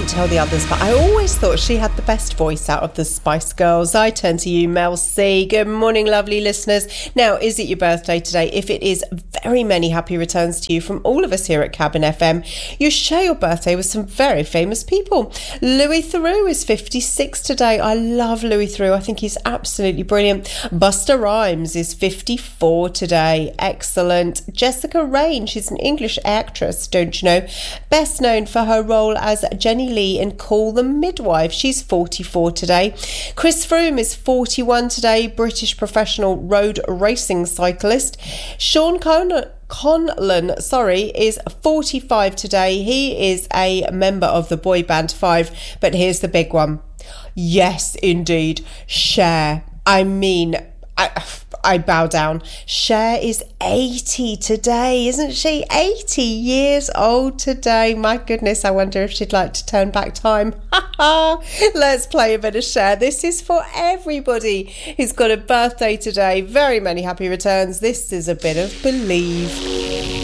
tell the others, but I always thought she had the best voice out of the Spice Girls. I turn to you, Mel C. Good morning, lovely listeners. Now, is it your birthday today? If it is, very many happy returns to you from all of us here at Cabin FM. You share your birthday with some very famous people. Louis Theroux is 56 today. I love Louis Theroux. I think he's absolutely brilliant. Busta Rhymes is 54 today. Excellent. Jessica Raine, she's an English actress, don't you know? Best known for her role as Jenny Lee in Call the Midwife. She's 44 today. Chris Froome is 41 today. British professional road racing cyclist. Sean Conlon, is 45 today. He is a member of the boy band Five, but here's the big one. Yes, indeed, Cher. I bow down. Cher is 80 today, isn't she? 80 years old today. My goodness, I wonder if she'd like to turn back time. Let's play a bit of Cher. This is for everybody who's got a birthday today. Very many happy returns. This is a bit of Believe.